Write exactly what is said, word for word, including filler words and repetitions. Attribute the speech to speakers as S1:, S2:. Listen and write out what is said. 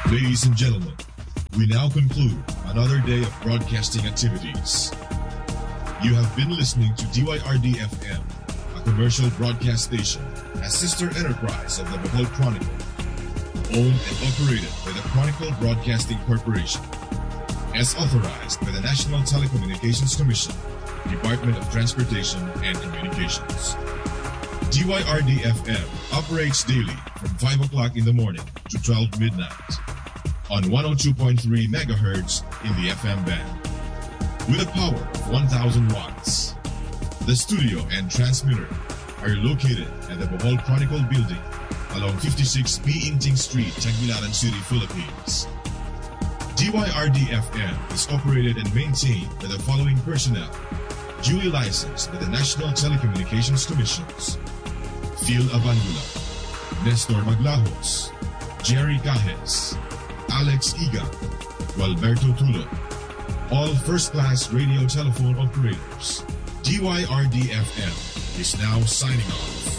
S1: Ladies and gentlemen, we now conclude another day of broadcasting activities. You have been listening to D Y R D F M, a commercial broadcast station, a sister enterprise of the Bohol Chronicle, owned and operated by the Chronicle Broadcasting Corporation, as authorized by the National Telecommunications Commission, Department of Transportation and Communications. D Y R D F M operates daily from five o'clock in the morning to twelve midnight on one oh two point three megahertz in the F M band with a power of one thousand watts. The studio and transmitter are located at the Bohol Chronicle building along fifty-six B Inting Street, Tagbilaran City, Philippines. D Y R D F M is operated and maintained by the following personnel, duly licensed by the National Telecommunications Commissions: Phil Abangula, Nestor Maglahos, Jerry Cajes, Alex Iga, Gualberto Tulo, all first-class radio telephone operators. D Y R D F M is now signing off.